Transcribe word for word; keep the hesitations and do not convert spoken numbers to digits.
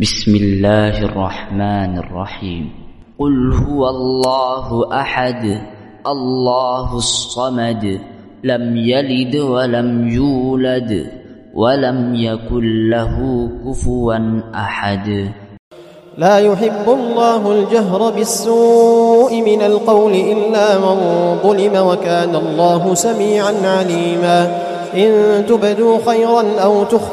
بسم الله الرحمن الرحيم. قل هو الله أحد الله الصمد لم يلد ولم يولد ولم يكن له كفوا أحد. لا يحب الله الجهر بالسوء من القول إلا من ظلم وكان الله سميعا عليما. إن تبدوا خيرا أو تخفوا